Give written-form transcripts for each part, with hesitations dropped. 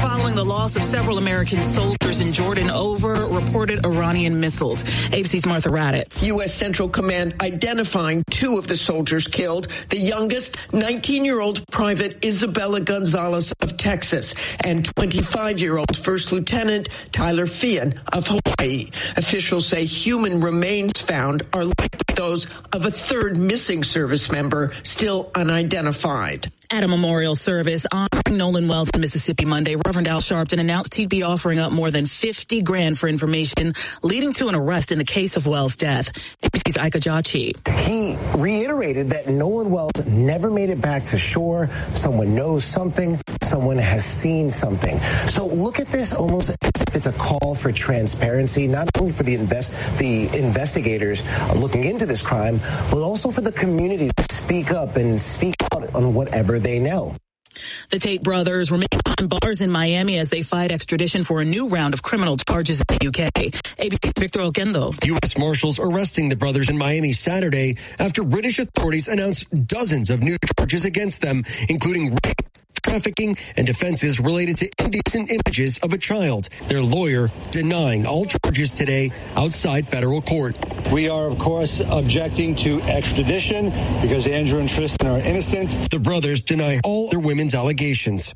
following the loss of several American soldiers in Jordan over reported Iranian missiles. ABC's Martha Raddatz. U.S. Central Command identifying 2 of the soldiers killed. The youngest, 19-year-old Private Isabella Gonzalez of Texas, and 25-year-old First Lieutenant Tyler Feehan of Hawaii. Officials say human remains found are likely those of a third missing service member, still unidentified. At a memorial service honoring Nolan Wells in Mississippi Monday, Reverend Al Sharpton announced he'd be offering up more than $50,000 for information leading to an arrest in the case of Wells' death. ABC's Ika Jachi. He reiterated that Nolan Wells never made it back to shore. Someone knows something. Someone has seen something. So look at this almost as if it's a call for transparency, not only for the investigators looking into this crime, but also for the community to speak up and speak out on whatever they know. The Tate brothers remain behind bars in Miami as they fight extradition for a new round of criminal charges in the UK. ABC's Victor Oquendo. U.S. Marshals arresting the brothers in Miami Saturday after British authorities announced dozens of new charges against them, including rape, trafficking, and offenses related to indecent images of a child. Their lawyer denying all charges today outside federal court. We are, of course, objecting to extradition because Andrew and Tristan are innocent. The brothers deny all their women's allegations.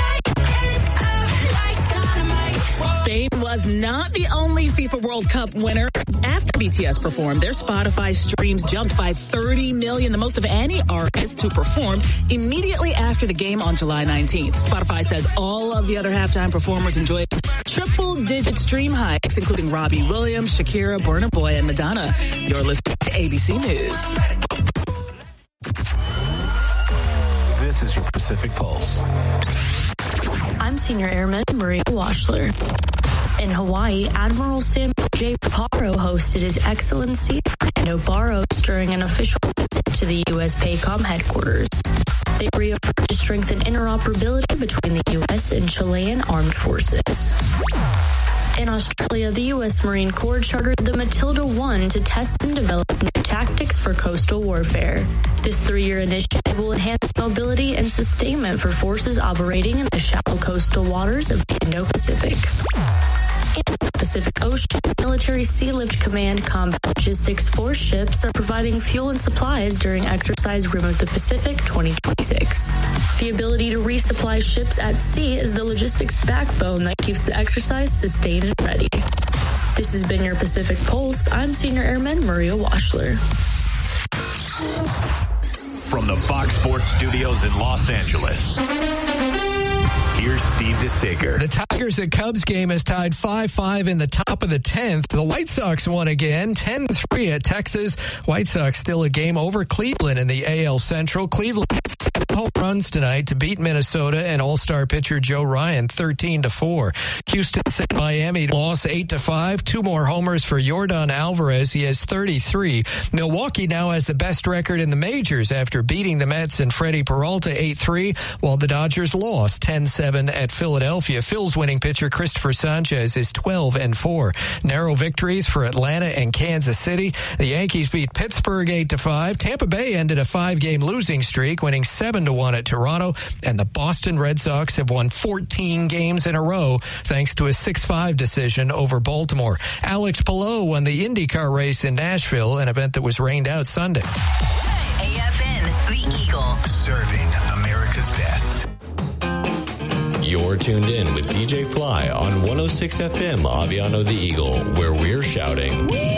Spain was not the only FIFA World Cup winner. After BTS performed, their Spotify streams jumped by 30 million, the most of any artist to perform immediately after the game on July 19th. Spotify says all of the other halftime performers enjoyed triple-digit stream hikes, including Robbie Williams, Shakira, Burna Boy, and Madonna. You're listening to ABC News. This is your Pacific Pulse. I'm Senior Airman Maria Washler. In Hawaii, Admiral Samuel J. Paparo hosted His Excellency Fernando Barros during an official visit to the U.S. PACOM headquarters. They reaffirmed to strengthen interoperability between the U.S. and Chilean armed forces. In Australia, the U.S. Marine Corps chartered the Matilda I to test and develop new tactics for coastal warfare. This 3-year initiative will enhance mobility and sustainment for forces operating in the shallow coastal waters of the Indo-Pacific. In the Pacific Ocean, Military Sea Lift Command Combat Logistics Force ships are providing fuel and supplies during Exercise Rim of the Pacific 2026. The ability to resupply ships at sea is the logistics backbone that keeps the exercise sustained and ready. This has been your Pacific Pulse. I'm Senior Airman Maria Washler. From the Fox Sports Studios in Los Angeles, here's Steve DeSager. The Tigers at Cubs game is tied 5-5 in the top of the 10th. The White Sox won again, 10-3 at Texas. White Sox still a game over Cleveland in the AL Central. Cleveland hit 7 home runs tonight to beat Minnesota and All-Star pitcher Joe Ryan 13-4. Houston sent Miami loss 8-5. 2 more homers for Yordan Alvarez. He has 33. Milwaukee now has the best record in the majors after beating the Mets and Freddie Peralta 8-3, while the Dodgers lost 10-7 at Philadelphia. Phil's winning pitcher Christopher Sanchez is 12-4. Narrow victories for Atlanta and Kansas City. The Yankees beat Pittsburgh 8-5. Tampa Bay ended a 5-game losing streak, winning 7-1 at Toronto. And the Boston Red Sox have won 14 games in a row thanks to a 6-5 decision over Baltimore. Alex Palou won the IndyCar race in Nashville, an event that was rained out Sunday. AFN, the Eagle. Serving America's best. You're tuned in with DJ Fly on 106 FM Aviano the Eagle, where we're shouting.